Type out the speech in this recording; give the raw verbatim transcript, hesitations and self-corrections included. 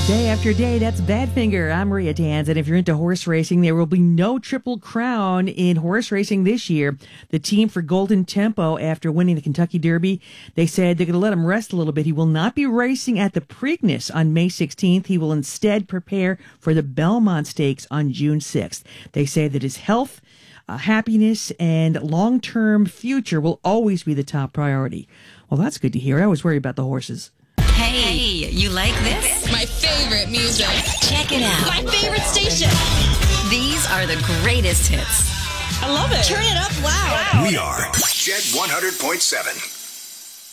Day after day, that's Badfinger. I'm Maria Tanz, and if you're into horse racing, there will be no Triple Crown in horse racing this year. The team for Golden Tempo, after winning the Kentucky Derby, they said they're going to let him rest a little bit. He will not be racing at the Preakness on May sixteenth. He will instead prepare for the Belmont Stakes on June sixth. They say that his health, uh, happiness, and long-term future will always be the top priority. Well, that's good to hear. I always worry about the horses. Hey, you like this? My favorite music. Check it out. My favorite station. These are the greatest hits. I love it. Turn it up loud. We are Jet one hundred point seven.